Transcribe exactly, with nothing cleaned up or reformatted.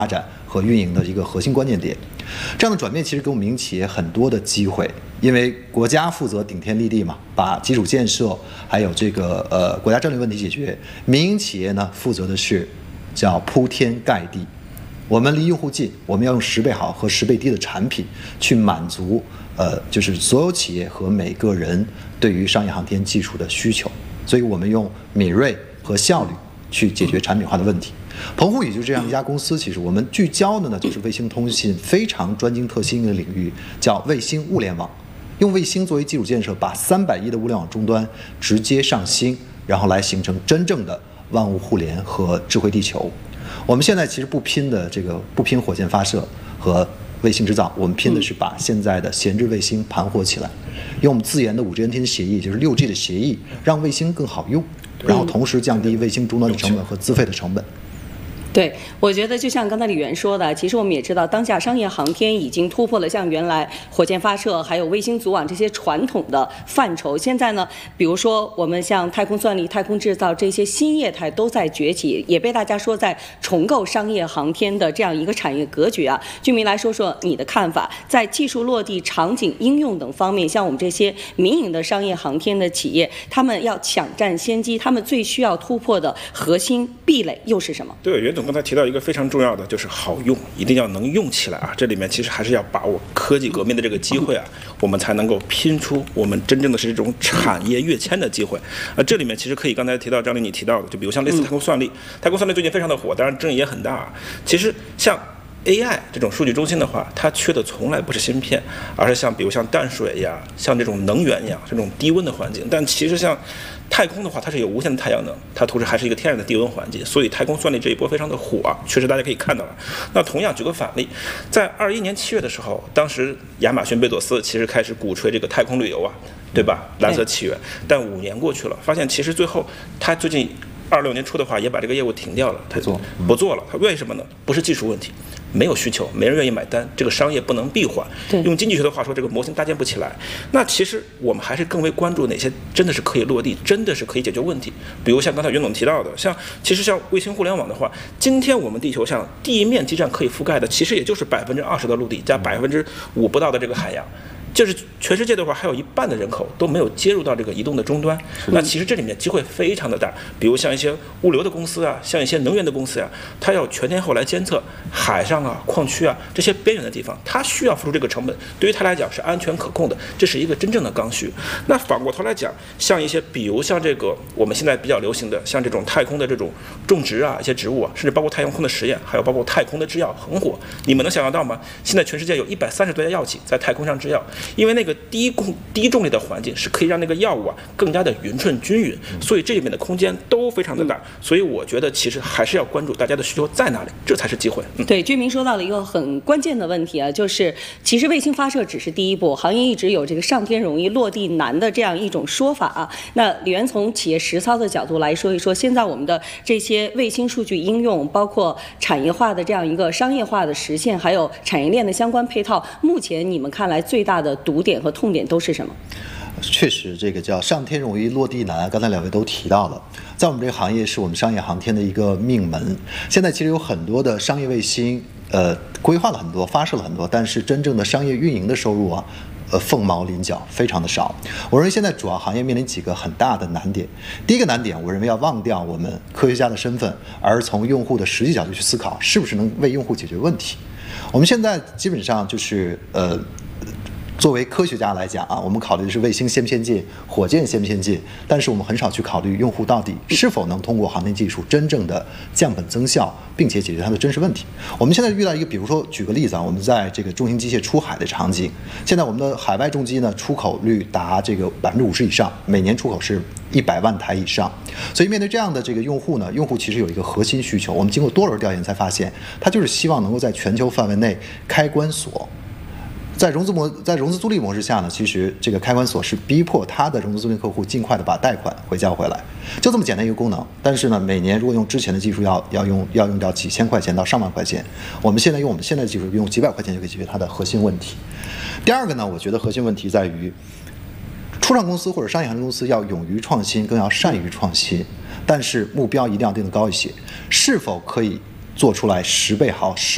发展和运营的一个核心关键点。这样的转变其实给我们民营企业很多的机会，因为国家负责顶天立地嘛，把基础建设还有这个呃国家战略问题解决，民营企业呢负责的是叫铺天盖地。我们离用户近，我们要用十倍好和十倍低的产品去满足呃就是所有企业和每个人对于商业航天技术的需求，所以我们用敏锐和效率去解决产品化的问题。澎湖宇就是这样一家公司，其实我们聚焦的呢就是卫星通信非常专精特新的领域，叫卫星物联网。用卫星作为基础建设，把三百亿的物联网终端直接上星，然后来形成真正的万物互联和智慧地球。我们现在其实不拼的这个不拼火箭发射和卫星制造，我们拼的是把现在的闲置卫星盘活起来，用我们自研的 五 G N T N 协议，就是六 G 的协议，让卫星更好用，然后同时降低卫星终端的成本和资费的成本。 对，我觉得就像刚才李源说的，其实我们也知道，当下商业航天已经突破了像原来火箭发射还有卫星组网这些传统的范畴。现在呢，比如说我们像太空算力、太空制造这些新业态都在崛起，也被大家说在重构商业航天的这样一个产业格局啊。居民来说说你的看法，在技术落地、场景应用等方面，像我们这些民营的商业航天的企业，他们要抢占先机，他们最需要突破的核心壁垒又是什么？ 对，袁总刚才提到一个非常重要的，就是好用，一定要能用起来啊！这里面其实还是要把握科技革命的这个机会啊，我们才能够拼出我们真正的是这种产业跃迁的机会。呃，这里面其实可以刚才提到张丽你提到的，就比如像类似太空算力，太空算力最近非常的火，当然争议也很大啊。其实像A I 这种数据中心的话，它缺的从来不是芯片，而是像比如像淡水呀，像这种能源呀，这种低温的环境。但其实像太空的话，它是有无限的太阳能，它同时还是一个天然的低温环境，所以太空算力这一波非常的火啊，确实大家可以看到了。那同样举个反例，在二一年七月的时候，当时亚马逊贝佐斯其实开始鼓吹这个太空旅游啊，对吧？蓝色起源。但五年过去了，发现其实最后他最近二六年初的话也把这个业务停掉了，他做不做了？他为什么呢？不是技术问题，没有需求，没人愿意买单，这个商业不能闭环。用经济学的话说，这个模型搭建不起来。那其实我们还是更为关注哪些真的是可以落地，真的是可以解决问题。比如像刚才袁总提到的，像其实像卫星互联网的话，今天我们地球上地面基站可以覆盖的，其实也就是百分之二十的陆地加百分之五不到的这个海洋。就是全世界的话，还有一半的人口都没有接入到这个移动的终端。那其实这里面机会非常的大，比如像一些物流的公司啊，像一些能源的公司啊，它要全天候来监测海上啊、矿区啊这些边缘的地方，它需要付出这个成本，对于它来讲是安全可控的，这是一个真正的刚需。那反过头来讲，像一些比如像这个我们现在比较流行的，像这种太空的这种种植啊、一些植物啊，甚至包括太阳空的实验，还有包括太空的制药很火。你们能想象到吗？现在全世界有一百三十多家药企在太空上制药。因为那个低重低重力的环境是可以让那个药物啊更加的匀称均匀，所以这里面的空间都非常的大。所以我觉得其实还是要关注大家的需求在哪里，这才是机会。 嗯、对，居民说到了一个很关键的问题啊，就是其实卫星发射只是第一步，行业一直有这个上天容易落地难的这样一种说法啊。那李源从企业实操的角度来说一说，现在我们的这些卫星数据应用，包括产业化的这样一个商业化的实现，还有产业链的相关配套，目前你们看来最大的堵点和痛点都是什么？ 确实，这个叫上天容易落地难，刚才两位都提到了，在我们这个行业是我们商业航天的一个命门。现在其实有很多的商业卫星，呃，规划了很多，发射了很多，但是真正的商业运营的收入啊，呃，凤毛麟角，非常的少。我认为现在主要行业面临几个很大的难点。第一个难点，我认为要忘掉我们科学家的身份，而从用户的实际角度去思考，是不是能为用户解决问题。我们现在基本上就是呃。作为科学家来讲啊，我们考虑的是卫星先不先进，火箭先不先进，但是我们很少去考虑用户到底是否能通过航天技术真正的降本增效，并且解决它的真实问题。我们现在遇到一个，比如说举个例子啊，我们在这个重型机械出海的场景，现在我们的海外重机呢出口率达这个百分之五十以上，每年出口是一百万台以上。所以面对这样的这个用户呢，用户其实有一个核心需求，我们经过多轮调研才发现，他就是希望能够在全球范围内开关锁。在融资模在融资租赁模式下呢，其实这个开关锁是逼迫他的融资租赁客户尽快的把贷款回交回来，就这么简单一个功能。但是呢，每年如果用之前的技术要要用要用掉几千块钱到上万块钱，我们现在用我们现在的技术用几百块钱就可以解决它的核心问题。第二个呢，我觉得核心问题在于，初创公司或者商业航天公司要勇于创新，更要善于创新，但是目标一定要定得高一些，是否可以做出来十倍好十